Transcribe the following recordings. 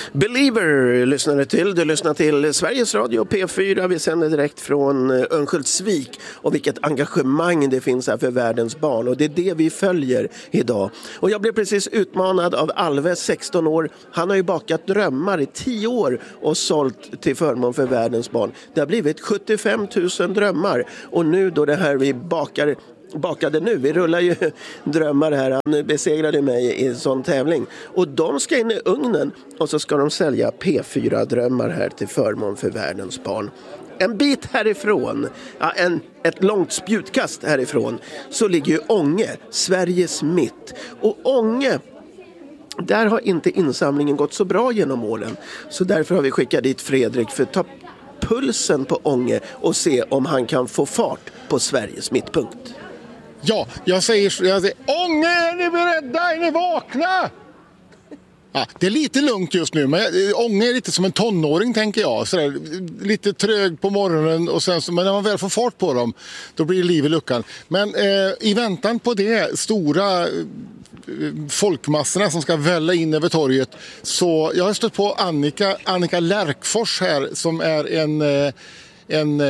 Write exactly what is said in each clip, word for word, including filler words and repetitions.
Believer lyssnade till. Du lyssnar till Sveriges Radio P fyra. Vi sänder direkt från Örnsköldsvik. Och vilket engagemang det finns här för världens barn. Och det är det vi följer idag. Och jag blev precis utmanad av Alve, sexton år. Han har ju bakat drömmar i tio år och sålt till förmån för världens barn. Det har blivit sjuttiofem tusen drömmar. Och nu då det här vi bakar... bakade nu. Vi rullar ju drömmar här. Han besegrade mig i en sån tävling. Och de ska in i ugnen och så ska de sälja P fyra-drömmar här till förmån för världens barn. En bit härifrån, ja, en, ett långt spjutkast härifrån, så ligger ju Ånge, Sveriges mitt. Och Ånge, där har inte insamlingen gått så bra genom åren. Så därför har vi skickat dit Fredrik för att ta pulsen på Ånge och se om han kan få fart på Sveriges mittpunkt. Ja, jag säger, jag säger Ånge, är ni beredda? Är ni vakna? Ja, det är lite lugnt just nu, men Ånge är lite som en tonåring tänker jag. Sådär, lite trög på morgonen, och sen, men när man väl får fart på dem, då blir det liv i luckan. Men eh, i väntan på det stora eh, folkmassorna som ska välla in över torget, så jag har stött på Annika, Annika Lärkfors här, som är en... Eh, en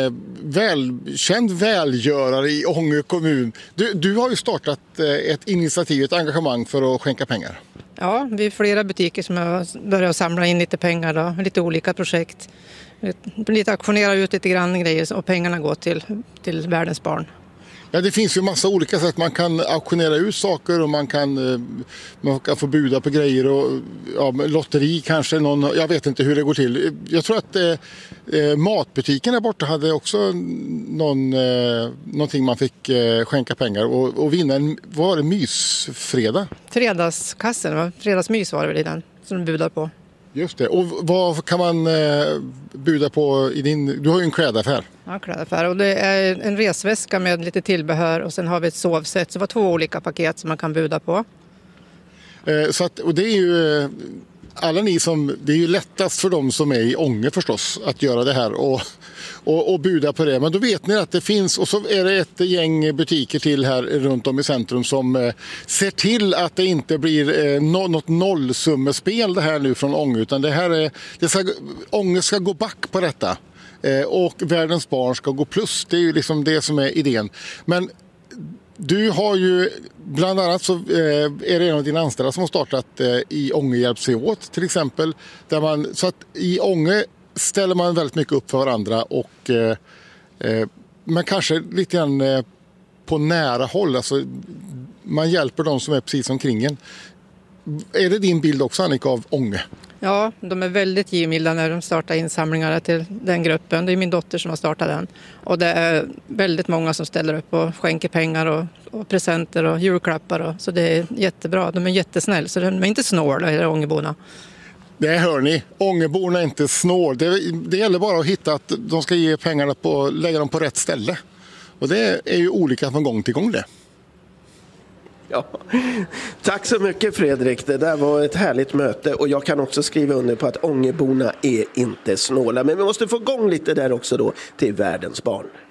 välkänd välgörare i Ånge kommun. Du, du har ju startat ett initiativ, ett engagemang för att skänka pengar. Ja, vi är flera butiker som har börjat samla in lite pengar då, lite olika projekt. Lite aktionera ut lite grann grejer och pengarna går till, till världens barn. Ja, det finns ju massa olika sätt. Man kan auktionera ut saker och man kan, man kan få buda på grejer och ja, lotteri kanske. Någon, jag vet inte hur det går till. Jag tror att eh, matbutiken där borta hade också någon, eh, någonting man fick eh, skänka pengar och, och vinna en, vad var det, mysfredag? Fredagskassen, fredagsmys var det väl i den som de budar på. Just det. Och vad kan man eh, buda på i din... Du har ju en klädaffär. Ja, klädaffär. Och det är en resväska med lite tillbehör och sen har vi ett sovsätt. Så det var två olika paket som man kan buda på. Eh, så att, och det är ju... Eh, alla ni som... Det är ju lättast för dem som är i Ånge förstås att göra det här och, och, och buda på det. Men då vet ni att det finns... Och så är det ett gäng butiker till här runt om i centrum som eh, ser till att det inte blir eh, no, något nollsummespel det här nu från Ånge. Utan det här är... Det ska, Ånge ska gå back på detta. Eh, och världens barn ska gå plus. Det är ju liksom det som är idén. Men... Du har ju, bland annat så eh, är det en av dina anställda som har startat eh, i Ånge hjälps sig åt till exempel. Där man, så att i Ånge ställer man väldigt mycket upp för varandra och eh, eh, man kanske lite grann eh, på nära håll. Alltså, man hjälper de som är precis omkring en. Är det din bild också, Annika, av Ånge? Ja, de är väldigt givmilda när de startar insamlingar till den gruppen. Det är min dotter som har startat den. Och det är väldigt många som ställer upp och skänker pengar och, och presenter och julklappar. Och, så det är jättebra. De är jättesnälla, så de är inte snåla, är Ångeborna. Det hör ni. Ångeborna är inte snål. Det, det gäller bara att hitta att de ska ge pengarna på, lägga dem på rätt ställe. Och det är ju olika från gång till gång det. Ja. Tack så mycket Fredrik, det där var ett härligt möte och jag kan också skriva under på att Ångeborna är inte snåla, men vi måste få igång lite där också då till världens barn.